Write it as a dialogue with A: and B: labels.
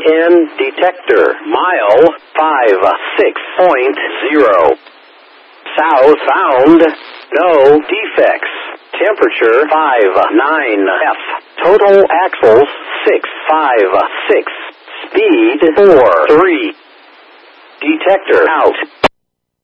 A: EN detector. Mile 56.0. Southbound. No defects. Temperature 59 F. Total axles 656. Speed 43. Detector out.